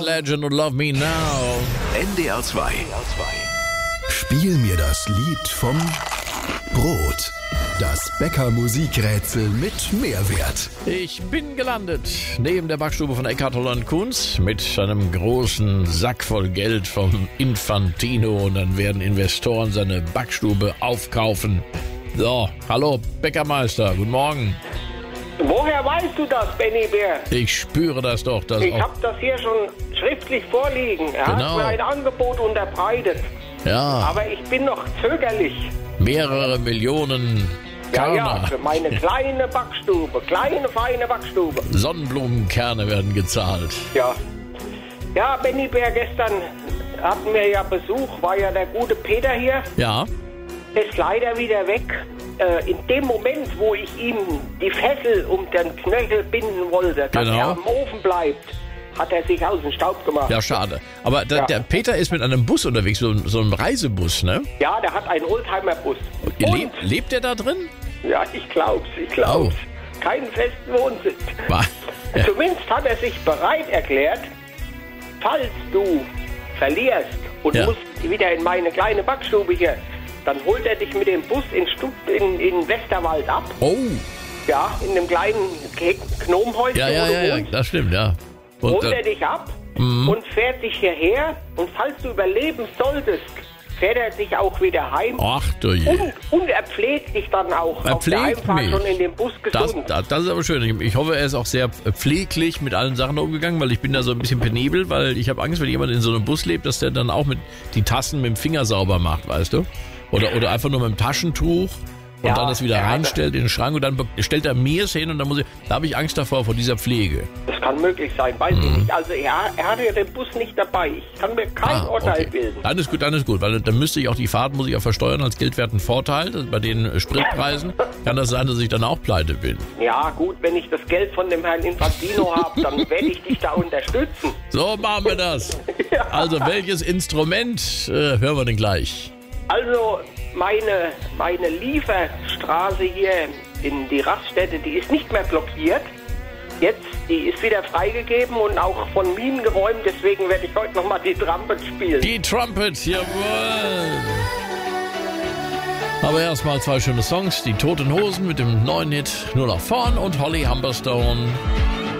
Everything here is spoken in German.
Legend und Love Me Now. NDR 2. Spiel mir das Lied vom Brot. Das Bäcker-Musikrätsel mit Mehrwert. Ich bin gelandet neben der Backstube von Eckhard Holland Kunz mit einem großen Sack voll Geld vom Infantino und dann werden Investoren seine Backstube aufkaufen. So, hallo Bäckermeister, guten Morgen. Woher weißt du das, Benny Bär? Ich spüre das doch. Ich habe das hier schon schriftlich vorliegen. Er hat mir ein Angebot unterbreitet. Ja. Aber ich bin noch zögerlich. Mehrere Millionen Körner. Ja, für meine kleine Backstube. Kleine, feine Backstube. Sonnenblumenkerne werden gezahlt. Ja. Ja, Benny Bär, gestern hatten wir ja Besuch. War ja der gute Peter hier. Ja. Ist leider wieder weg. In dem Moment, wo ich ihm die Fessel um den Knöchel binden wollte, dass er am Ofen bleibt, hat er sich aus dem Staub gemacht. Ja, schade. Aber der Peter ist mit einem Bus unterwegs, so einem Reisebus, ne? Ja, der hat einen Oldtimer-Bus. Lebt der da drin? Ja, ich glaub's. Oh. Keinen festen Wohnsitz. Ja. Zumindest hat er sich bereit erklärt, falls du verlierst und musst wieder in meine kleine Backstube hier, dann holt er dich mit dem Bus in Westerwald ab. Oh. Ja, in dem kleinen Gnomenhäuschen. Ja, das stimmt, ja. Und, holt er dich ab und fährt dich hierher. Und falls du überleben solltest, fährt er dich auch wieder heim. Ach du je. Und er pflegt dich dann auch auf der Einfahrt schon in dem Bus gesund. Das ist aber schön. Ich hoffe, er ist auch sehr pfleglich mit allen Sachen umgegangen, weil ich bin da so ein bisschen penibel, weil ich habe Angst, wenn jemand in so einem Bus lebt, dass der dann auch die Tassen mit dem Finger sauber macht, weißt du? Oder einfach nur mit dem Taschentuch und dann das wieder reinstellt in den Schrank und dann stellt er mir es hin und dann da habe ich Angst davor, vor dieser Pflege. Das kann möglich sein, weiß ich nicht. Also er hatte ja den Bus nicht dabei. Ich kann mir kein Urteil bilden. Dann ist gut, weil dann müsste ich auch die Fahrt, muss ich auch versteuern als geldwerten Vorteil. Bei den Spritpreisen kann das sein, dass ich dann auch pleite bin. Ja gut, wenn ich das Geld von dem Herrn Infantino habe, dann werde ich dich da unterstützen. So machen wir das. Ja. Also welches Instrument hören wir denn gleich? Also meine Lieferstraße hier in die Raststätte, die ist nicht mehr blockiert. Jetzt, die ist wieder freigegeben und auch von Minen geräumt. Deswegen werde ich heute nochmal die Trumpet spielen. Die Trumpet, jawohl. Aber erstmal 2 schöne Songs. Die Toten Hosen mit dem neuen Hit Nur nach vorn und Holly Humberstone